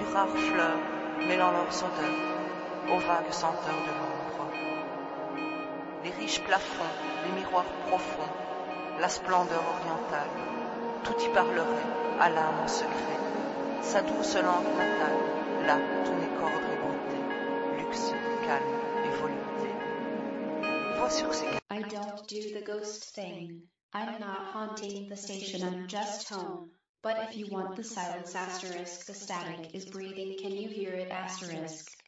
rares fleurs mêlant leurs odeurs aux vagues senteurs de l'ombre. Les riches plafonds, les miroirs profonds, la splendeur orientale, tout y parlerait à l'âme en secret, sa douce langue natale, là tout n'est qu'ordre et beauté, luxe, calme et volupté. Vois sur ces I don't do the ghost thing. I'm not haunting the station, I'm just home. But if you want the silence asterisk, the static is breathing, can you hear it asterisk?